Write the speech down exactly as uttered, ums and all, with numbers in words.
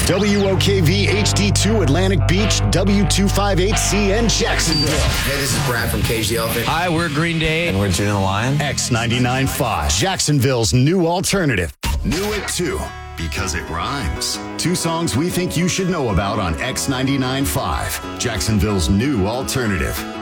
W O K V H D two Atlantic Beach, W two fifty-eight C N Jacksonville. Hey, this is Brad from Cage the Elephant. Hi, we're Green Day. And we're June and the Lion. X ninety-nine point five, Jacksonville's new alternative. New at two, because it rhymes. Two songs we think you should know about on X ninety-nine point five, Jacksonville's new alternative.